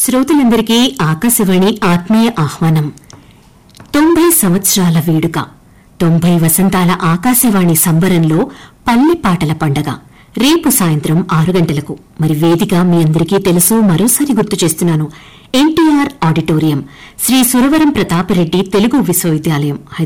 శ్రోతలందరికీ ఆకాశవాణి ఆత్మీయ ఆహ్వానం. 90 సంవత్సరాల వేడుక, 90 వసంతాల ఆకాశవాణి సంబరంలో పల్లె పాటల పండగ రేపు సాయంత్రం 6 గంటలకు. మరి వేదిక మీ అందరికీ తెలుసు, మరోసారి గుర్తు చేస్తున్నాను. ఎన్టీఆర్ ఆడిటోరియం, శ్రీ సురవరం ప్రతాపరెడ్డి తెలుగు విశ్వవిద్యాలయం,